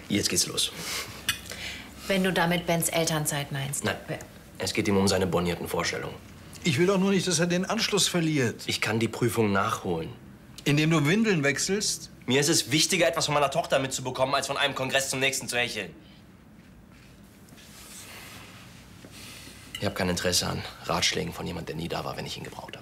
Jetzt geht's los. Wenn du damit Bens Elternzeit meinst. Nein, es geht ihm um seine bornierten Vorstellungen. Ich will doch nur nicht, dass er den Anschluss verliert. Ich kann die Prüfung nachholen. Indem du Windeln wechselst? Mir ist es wichtiger, etwas von meiner Tochter mitzubekommen, als von einem Kongress zum nächsten zu hecheln. Ich habe kein Interesse an Ratschlägen von jemandem, der nie da war, wenn ich ihn gebraucht habe.